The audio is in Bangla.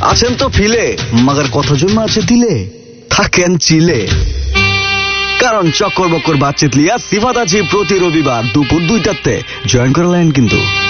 আছেন তো ফিলে, মাগার কত জন্ম আছে দিলে, থাকেন চিলে। কারণ চক্কর বক্কর বাতচিত লিয়া সিফাত আছি প্রতি রবিবার দুপুর 2টাতে। জয়েন করে লাইন কিন্তু।